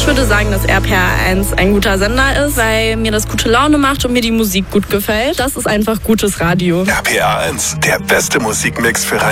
würde sagen, dass RPR1 ein guter Sender ist, weil mir das gute Laune macht und mir die Musik gut gefällt. Das ist einfach gutes Radio. RPR1, der beste Musikmix für